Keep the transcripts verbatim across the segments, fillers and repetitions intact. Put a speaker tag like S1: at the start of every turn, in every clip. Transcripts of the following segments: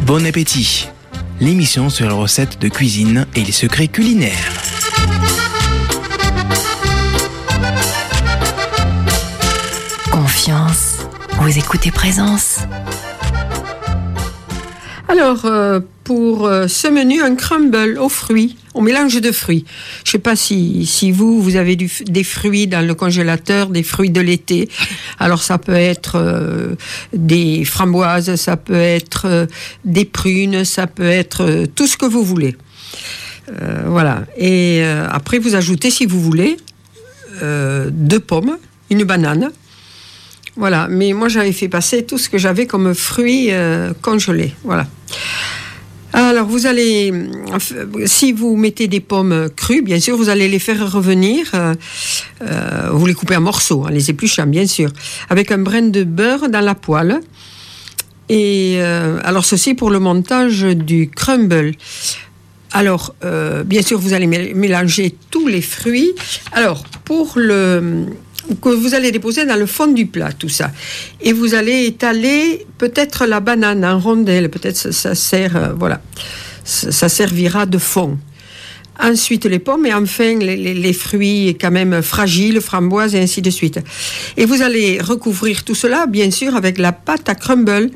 S1: Bon appétit, l'émission sur les recettes de cuisine et les secrets culinaires.
S2: Confiance, vous écoutez Présence.
S3: Alors, euh, pour euh, ce menu, un crumble aux fruits, au mélange de fruits. Je ne sais pas si, si vous, vous avez du, des fruits dans le congélateur, des fruits de l'été. Alors, ça peut être euh, des framboises, ça peut être euh, des prunes, ça peut être euh, tout ce que vous voulez. Euh, voilà. Et euh, après, vous ajoutez, si vous voulez, euh, deux pommes, une banane. Voilà, mais moi j'avais fait passer tout ce que j'avais comme fruits euh, congelés. Voilà. Alors vous allez, si vous mettez des pommes crues, bien sûr, vous allez les faire revenir. Euh, euh, vous les coupez en morceaux, hein, les épluchants, bien sûr, avec un brin de beurre dans la poêle. Et euh, alors ceci pour le montage du crumble. Alors, euh, bien sûr, vous allez mélanger tous les fruits. Alors, pour le... que vous allez déposer dans le fond du plat, tout ça. Et vous allez étaler peut-être la banane en rondelles, peut-être ça, ça sert, euh, voilà, ça, ça servira de fond. Ensuite les pommes et enfin les, les, les fruits quand même fragiles, framboises et ainsi de suite. Et vous allez recouvrir tout cela, bien sûr, avec la pâte à crumble.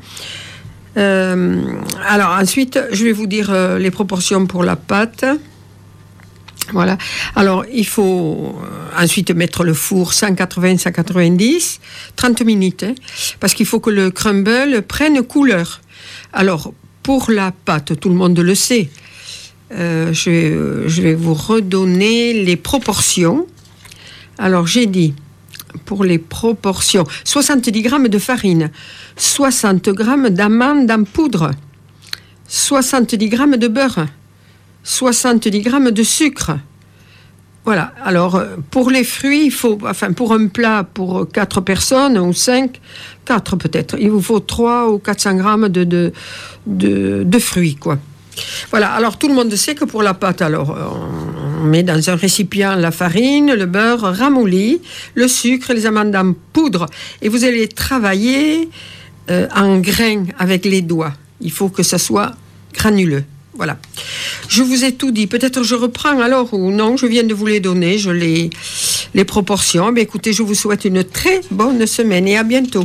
S3: Euh, alors ensuite, je vais vous dire euh, les proportions pour la pâte. Voilà. Alors, il faut ensuite mettre le four cent quatre-vingts à cent quatre-vingt-dix, trente minutes, hein, parce qu'il faut que le crumble prenne couleur. Alors, pour la pâte, tout le monde le sait. Euh, je, je vais vous redonner les proportions. Alors, j'ai dit, pour les proportions, soixante-dix grammes de farine, soixante grammes d'amandes en poudre, soixante-dix grammes de beurre, soixante-dix grammes de sucre. Voilà. Alors, pour les fruits, il faut, enfin, pour un plat pour quatre personnes ou cinq, quatre peut-être, il vous faut trois ou quatre cents grammes de, de, de, de fruits, quoi. Voilà. Alors, tout le monde sait que pour la pâte, alors, on met dans un récipient la farine, le beurre ramolli, le sucre, les amandes en poudre. Et vous allez travailler euh, en grains avec les doigts. Il faut que ça soit granuleux. Voilà. Je vous ai tout dit. Peut-être je reprends alors ou non, je viens de vous les donner, je les, les proportions. Mais écoutez, je vous souhaite une très bonne semaine et à bientôt.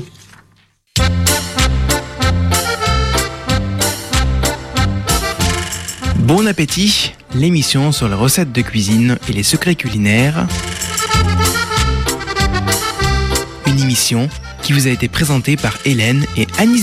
S1: Bon appétit, l'émission sur les recettes de cuisine et les secrets culinaires. Une émission qui vous a été présentée par Hélène et Anis.